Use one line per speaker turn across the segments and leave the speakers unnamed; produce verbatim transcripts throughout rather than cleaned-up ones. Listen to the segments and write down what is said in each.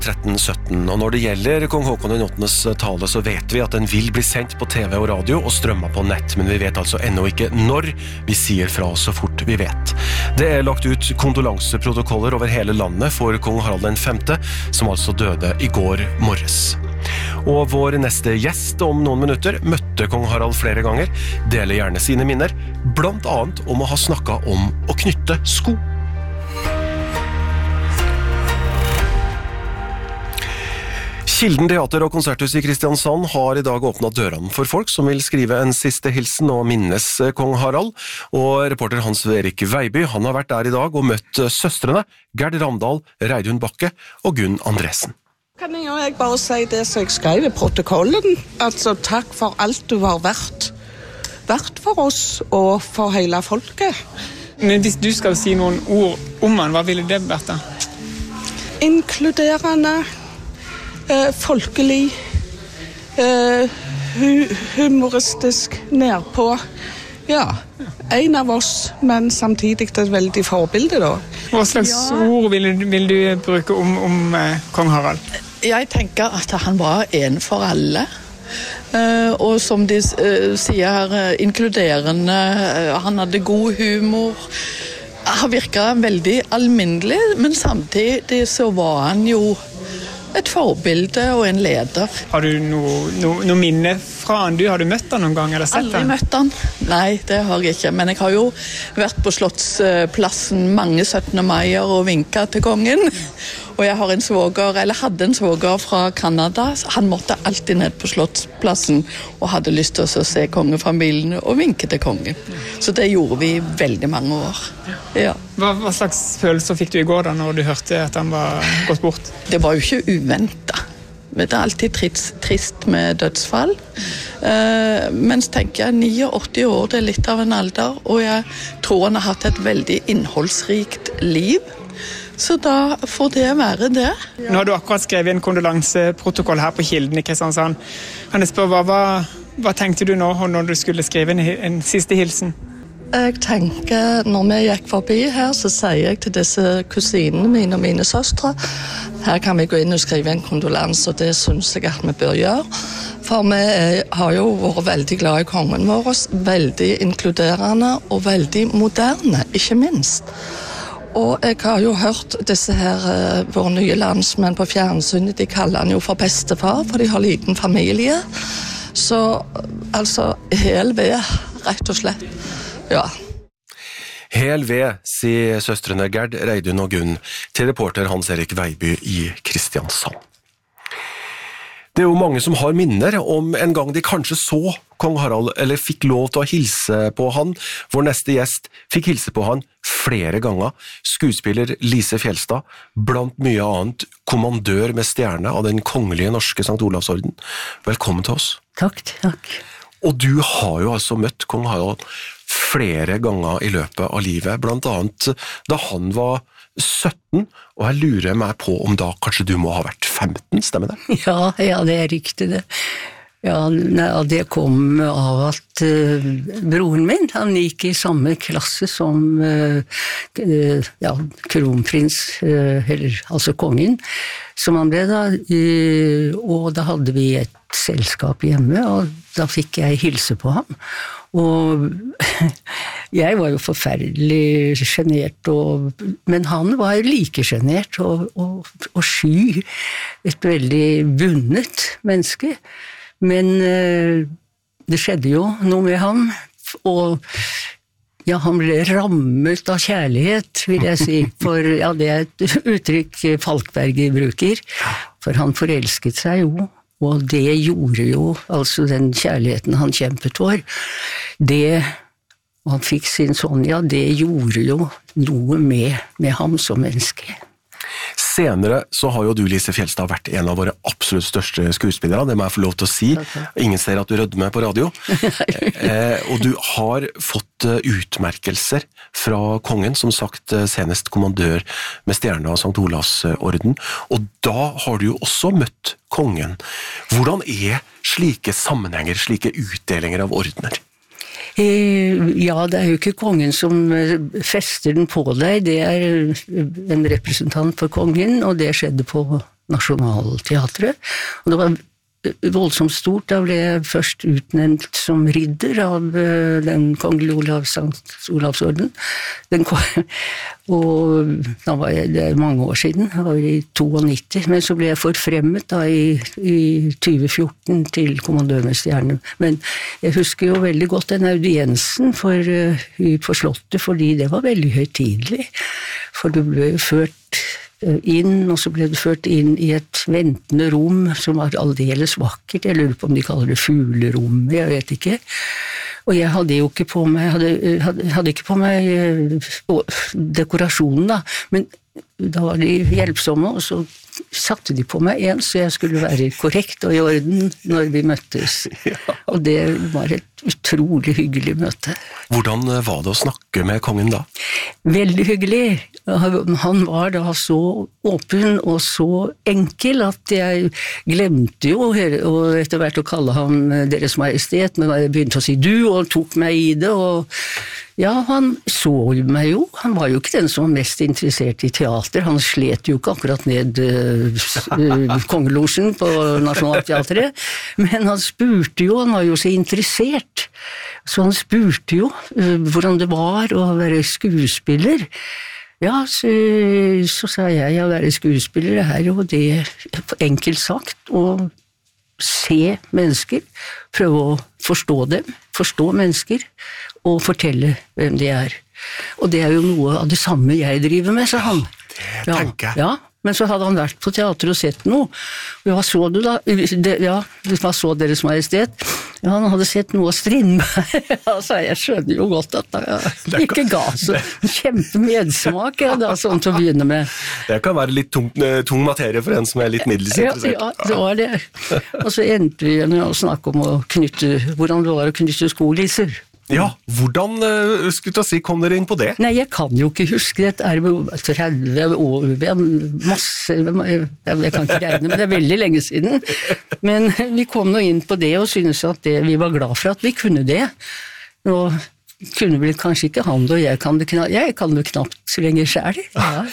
tretten sytten, og når det gjelder kong Håkon den åttendes tale, så vet vi at den vil bli sendt på T V og radio og strømmet på nett, men vi vet altså ennå ikke når. Vi sier fra så fort vi vet. Det er lagt ut kondolanseprotokoller over hele landet for kong Harald den femte, som altså døde i går morges. Og vår neste gjest om noen minutter møtte kong Harald flere ganger, deler gjerne sine minner, blant annet om å ha snakket om å knytte sko. Kilden Teater og konserthus i Kristiansand har i dag åpnet dørene for folk som vil skrive en siste hilsen og minnes kong Harald, og reporter Hans Erik Veiby, han har vært der i dag og møtt søstrene Gerd Ramdal, Reidun Bakke og Gunn Andresen.
Kan jeg, jeg bare si det som jeg skrev i protokollen, altså takk for alt du har vært, vært for oss og for hele folket.
Men hvis du skal si noen ord om han, hva ville det vært da?
Inkluderende, eh, folkelig, eh, hu humoristisk, nærpå. Ja, en av oss, men samtidig et veldig forbilde da.
Hva slags ja. ord vil, vil du bruke om, om eh, kong Harald?
Jeg tenker at han var en for alle, uh, og som de uh, sier her, uh, inkluderende, uh, han hadde god humor, han virket veldig alminnelig, men samtidig så var han jo et forbilde og en leder.
Har du noe, noe, noe minne fra han? Du, har du møtt han noen gang, eller sett han?
Aldri møtt han. Nei, det har jeg ikke, men jeg har jo vært på Slottsplassen mange syttende maier og vinket til kongen. Og jeg har en svoger, eller hadde en svoger fra Kanada. Han måtte alltid ned på Slottsplassen og hadde lyst til å se kongefamilien og vinke til kongen. Så det gjorde vi veldig mange år. Ja.
Hva, hva slags følelser fikk du i går da når du hørte at han var gått bort?
Det var jo ikke uventet. Det er alltid trist, trist med dødsfall. Uh, mens tenker jeg åttini år, det er litt av en alder, og jeg tror han har hatt et veldig innholdsrikt liv. Så da får det være det.
Nå har du akkurat skrevet en kondolanseprotokoll her på Kilden i Kristiansand. Kan jeg spørre, hva, hva, hva tenkte du nå når du skulle skrive en, en siste hilsen?
Jeg tenker, når vi gikk forbi her, så sier jeg til disse kusinene mine og mine søstre, her kan vi gå inn og skrive en kondolans, og det synes jeg at vi bør gjøre. For vi har jo vært veldig glad i kongen vår, veldig inkluderende og veldig moderne, ikke minst. Og jeg har jo hørt disse her, våre nye landsmenn på fjernsynet, de kaller han jo for bestefar, for de har liten familie. Så altså, hel ved, rett og slett. Ja.
Hel ved, sier søstrene Gerd, Reidun og Gunn, til reporter Hans Erik Veiby i Kristiansand. Det er jo mange som har minner om en gang de kanskje så kong Harald, eller fikk lov til å hilse på han. Vår neste gjest fikk hilse på han flere ganger. Skuespiller Lise Fjelstad, blant mye annet kommandør med stjerne av den kongelige norske Sankt Olavsorden. Velkommen til oss.
Takk, takk.
Og du har jo altså møtt kong Harald flere ganger i løpet av livet, blant annet da han var sytten, og jeg lurer meg på om da kanskje du må ha vært femten, stemmer det?
Ja, ja, det er riktig det. Ja, det kom av at uh, broren min, han gikk i samme klasse som uh, uh, ja, kronprins, uh, eller altså kongen, som han ble da, uh, og da hadde vi et selskap hjemme, og da fikk jeg hilse på ham. Og jeg var jo forferdelig genert, og, men han var like genert og, og, og sky, et veldig bundet menneske. Men uh, det skjedde jo noe med ham, og ja, han ble rammet av kjærlighet, vil jeg si, for ja, det er et uttrykk Falkberg bruker, for han forelsket seg jo. Og det gjorde jo, altså den kjærligheten han kjempet for, det, og han fikk sin Sonja, det gjorde jo noe med, med ham som menneske.
Senere så har jo du, Lise Fjelstad, vært en av våre absolutt største skuespillere, det må jeg få lov til å si. Ingen ser at du rødmer på radio. eh, og du har fått utmerkelser fra kongen, som sagt senest kommandør med stjerne av Sankt Olavsorden, og da har du jo også møtt kongen. Hvordan er slike sammenhenger, slike utdelinger av ordener?
Ja, det er jo ikke kongen som fester den på deg, det er en representant for kongen, og det skjedde på Nationalteatret, og det var voldsomt stort. Da ble jeg først utnevnt som ridder av den kongelige Olavs, Olavsorden. Den kom, og da var jeg, det er mange år siden, det var i nittito, men så ble jeg forfremmet da i, i tjue fjorten til kommandør med stjerne. Men jeg husker jo veldig godt den audiensen for, på Slottet, fordi det var veldig høytidelig. For du ble jo ført inn, og så ble det ført inn i et ventende rom som var aldeles vakkert. Jeg lurer på om de kaller det fuglerom, jeg vet ikke. Og jeg hadde jo ikke på meg, hadde, hadde, hadde ikke på meg dekorasjonen da, men da var de hjelpsomme, og så satte de på meg en, så jeg skulle være korrekt og i orden når vi møttes. Ja. Og det var et utrolig hyggelig møte.
Hvordan var det å snakke med kongen da?
Veldig hyggelig. Han var da så åpen og så enkel at jeg glemte jo og etter hvert å kalle ham Deres Majestet, men jeg begynte å si du og tok meg i det, og ja, han så meg jo. Han var jo ikke den som var mest interessert i teater. Han slet jo ikke akkurat ned uh, kongelosjen på Nationalteatret, men han spurte jo, han var jo så interessert. Så han spurte jo uh, hvordan det var å være skuespiller. Ja, så, så sa jeg å være skuespiller her, og det enkelt sagt, å se mennesker, prøve å forstå dem, forstå mennesker, og fortelle hvem de er. Og det er jo noe av det samme jeg driver med, sa han.
Det tenker jeg.
Ja, ja. Men så hadde han vært på teater og sett noe. Hva så du da? Det, ja, hva så Deres Majestet? Ja, han hadde sett noe av Strindberg. Altså, jeg skjønner jo godt at det ikke ga så kjempe medsmak, ja, da, sånn til å begynne med.
Det kan være litt tung, tung materie for en som er litt middels interessert.
Ja, ja, det var det. Og så endte vi med å snakke om å knytte, hvordan det var å knytte skolisser.
Ja, hvordan skulle du si, kom dere inn på det?
Nei, jeg kan jo ikke huske det. Det er jo tretti år, masse, jeg kan ikke regne, men det er veldig lenge siden. Men vi kom nå inn på det og synes at det, vi var glad for at vi kunne det. Nå kunne vel kanskje ikke han, og jeg kan det knapt, jeg kan det knapt så lenge selv. Ja.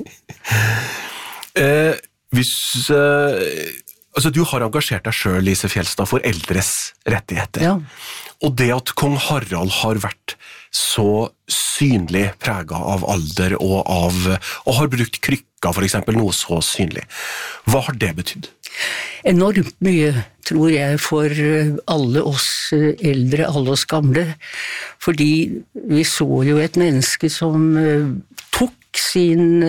eh, hvis... Eh, altså, du har engasjert deg selv, Lise Fjelstad, for eldres rettigheter.
Ja.
Og det at kong Harald har vært så synlig preget av alder og, av, og har brukt krykka for eksempel, noe så synlig. Hva har det betydd?
Enormt mye, tror jeg, for alle oss eldre, alle oss gamle. Fordi vi så jo et menneske som tok sin,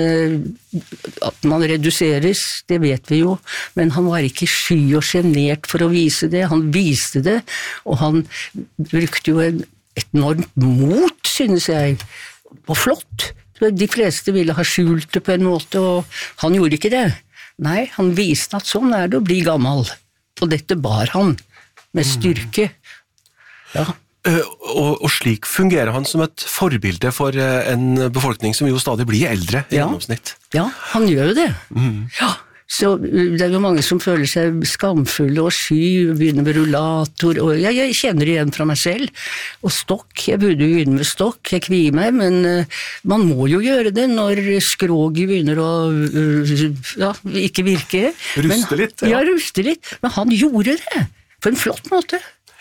at man reduseres, det vet vi jo, men han var ikke sky og genert for å vise det, han viste det, og han brukte jo en, et enormt mot, synes jeg, og flott. De fleste ville ha skjult det på en måte, og han gjorde ikke det. Nei, han viste at sånn er det å bli gammel, og dette bar han med styrke. Ja.
Uh, og, og slik fungerer han som et forbilde for uh, en befolkning som jo stadig blir eldre i
ja.
gjennomsnitt.
Ja, han gjør jo det.
Mm.
Ja, så det er jo mange som føler seg skamfulle og sky, begynner med rullator, og jeg, jeg kjenner igjen fra meg selv. Og stokk, jeg burde jo begynne med stokk, jeg kvier meg, men uh, man må jo gjøre det når skroget begynner å uh, ja, ikke virke.
Ruste litt.
Ja. ja, ruste litt, men han gjorde det på en flott måte.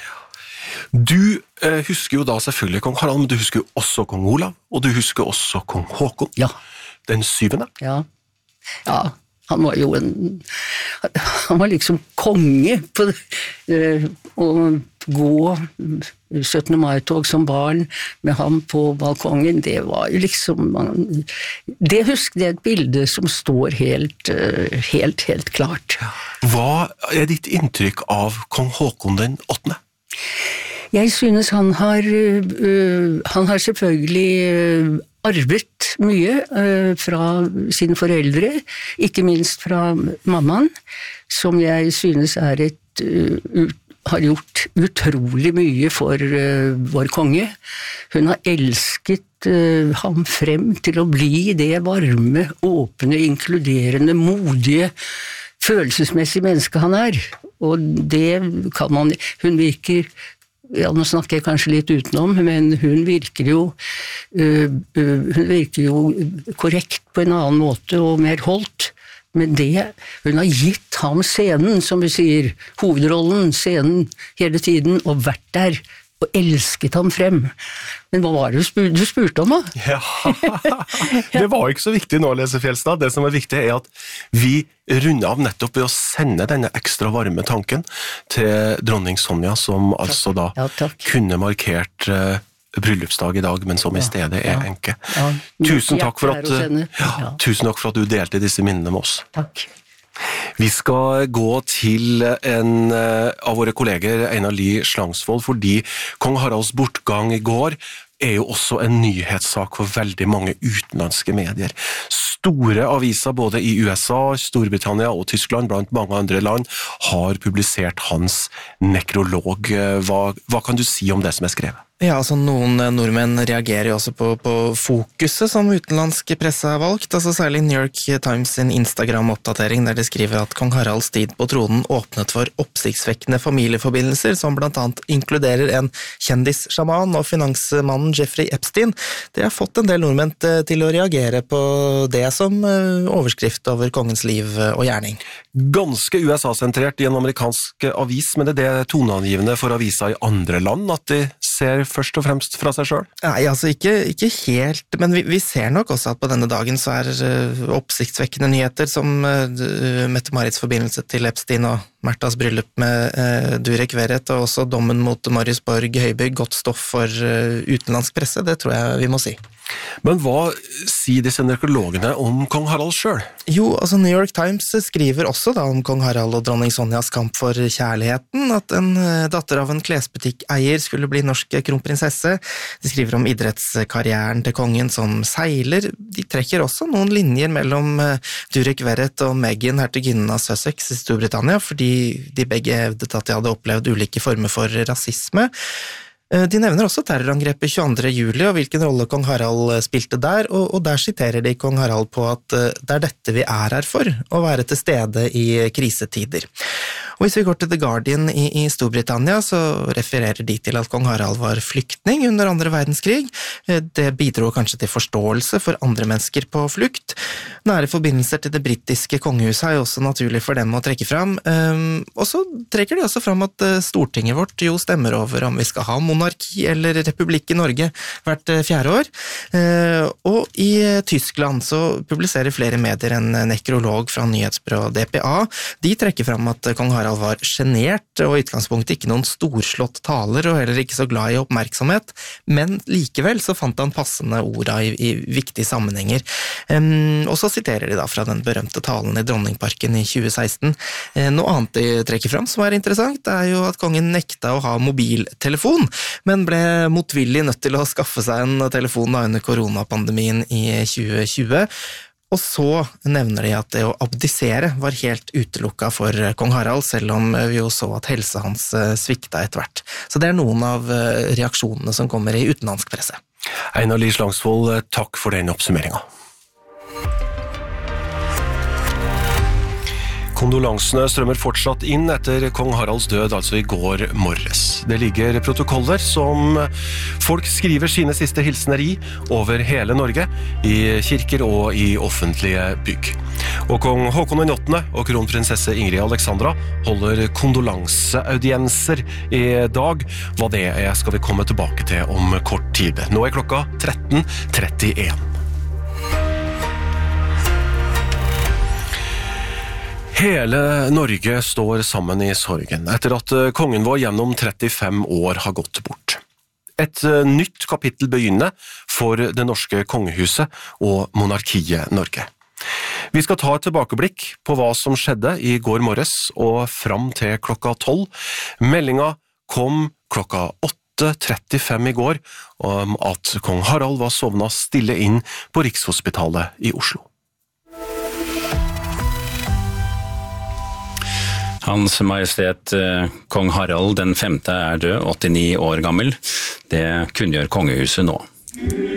Du eh, husker jo da selvfølgelig kong Harald, men du husker jo også kong Olav, og du husker også kong Håkon,
ja.
Den syvende.
Ja. ja, han var jo en, han var liksom konge på uh, å gå syttende mai-tog som barn med ham på balkongen, det var jo liksom, man, det husker det er et bilde som står helt, uh, helt, helt klart.
Hva er ditt inntrykk av kong Håkon den åttende?
Jeg synes han har, uh, han har selvfølgelig uh, arvet mye uh, fra sine foreldre, ikke minst fra mammaen, som jeg synes er et, uh, ut, har gjort utrolig mye for uh, vår konge. Hun har elsket uh, ham frem til å bli det varme, åpne, inkluderende, modige, følelsesmessige menneske han er. Og det kan man, hun virker, ja, nå snakker jeg kanskje litt utenom, men hun virker jo, uh, uh, hun virker jo korrekt på en annen måte og mer holdt med det. Hun har gitt ham scenen, som vi sier, hovedrollen, scenen hele tiden, og vært der, og elsket ham frem. Men hva var det du spurte, du spurte om da?
Ja, det var ikke så viktig nå, Lise Fjelstad. Det som er viktig er at vi runder av nettopp ved å sende denne ekstra varme tanken til dronning Sonja, som altså da
Ja,
kunne markert uh, bryllupsdag i dag, men som i stedet er
ja,
enke.
ja.
Tusen takk for at,
Ja,
ja, tusen takk for at du delte disse minnene med oss.
Takk.
Vi skal gå til en av våre kolleger, Einar Lie Slangsvold, fordi kong Haralds bortgang i går er jo også en nyhetssak for veldig mange utenlandske medier. Store aviser både i U S A, Storbritannia og Tyskland, blant mange andre land, har publisert hans nekrolog. Hva, hva kan du si om det som er skrevet?
Ja, altså noen nordmenn reagerer jo også på, på fokuset som utenlandsk presse har valgt, altså særlig New York Times sin Instagram-oppdatering der de skriver at kong Haralds tid på tronen åpnet for oppsiktsvekkende familieforbindelser som blant annet inkluderer en kjendissjaman og finansmannen Jeffrey Epstein. Det har fått en del nordmenn til å reagere på det som overskrift over kongens liv og gjerning.
Ganske U S A-sentrert i en amerikansk avis, men det er det toneangivende for aviser i andre land at de ser først og fremst fra seg selv?
Nei, altså ikke, ikke helt, men vi, vi ser nok også at på denne dagen så er uh, oppsiktsvekkende nyheter som uh, Mette-Marits forbindelse til Epstein og Märthas bryllup med uh, Durek Verrett og også dommen mot Marius Borg Høibygg godt stoff for uh, utenlandsk presse, det tror jeg vi må si.
Men hva sier disse nekrologene om kong Harald selv?
Jo, altså New York Times skriver også da om kong Harald og dronning Sonjas kamp for kjærligheten, at en datter av en klesbutikk-eier skulle bli norsk kronprinsesse. De skriver om idrettskarrieren til kongen som seiler. De trekker også noen linjer mellom Durek Verrett og Meghan, hertuginnen av Sussex i Storbritannia, fordi de begge hevdet at de hadde opplevd ulike former for rasisme. De nevner også terrorangrepet tjueandre juli og hvilken rolle kong Harald spilte der, og, og der siterer de kong Harald på at det er dette vi er her for, å være til stede i krisetider. Og hvis vi går til The Guardian i, i Storbritannia, så refererer de til at kong Harald var flyktning under andre verdenskrig. Det bidro kanskje til forståelse for andre mennesker på flukt. Nære forbindelser til det britiske kongehuset er jo også naturlig for dem å trekke fram. Og så trekker de også fram at Stortinget vårt jo stemmer over om vi skal ha monarki eller republikk i Norge hvert fjerde år. Og i Tyskland så publiserer flere medier en nekrolog fra nyhetsbyrå D P A. De trekker fram at kong Harald var genert og i utgangspunktet ikke noen storslått taler og heller ikke så glad i oppmerksomhet, men likevel så fant han passende orda i, i viktige sammenhenger. Um, og så siterer de da fra den berømte talen i Dronningparken i tjue seksten. Uh, noe annet de trekker fram som er interessant, det er jo at kongen nekta å ha mobiltelefon, men ble motvillig nødt til å skaffe seg en telefon da under koronapandemien i tjue tjue. Og så nevner de at det å abdisere var helt utelukket for kong Harald, selv om vi jo så at helse hans svikta etter hvert. Så det er noen av reaksjonene som kommer i utenlandsk presse.
Einar Lie Slangsvold, takk for den oppsummeringen. Kondolansene strømmer fortsatt inn etter kong Haralds død, altså i går morges. Det ligger protokoller som folk skriver sine siste hilsener i over hele Norge, i kirker og i offentlige bygg. Og kong Håkon den åttende og kronprinsesse Ingrid Alexandra holder kondolanseaudienser i dag. Hva det er skal vi komme tilbake til om kort tid. Nå er klokka tretten trettien. Hele Norge står sammen i sorgen etter at kongen vår gjennom trettifem år har gått bort. Et nytt kapittel begynner for det norske kongehuset og monarkiet Norge. Vi skal ta et tilbakeblikk på hva som skjedde i går morges og fram til klokka tolv. Meldinga kom klokka åtte trettifem i går om at kong Harald var sovnet stille inn på Rikshospitalet i Oslo.
Hans Majestet Kong Harald den femte er død, åttini år gammel. Det kunngjør kongehuset nå.